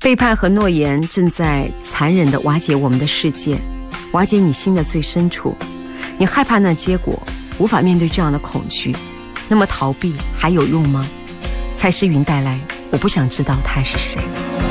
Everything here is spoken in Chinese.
背叛和诺言正在残忍地瓦解我们的世界，瓦解你心的最深处。你害怕那结果，无法面对这样的恐惧，那么逃避还有用吗？蔡诗芸带来我不想知道他是谁。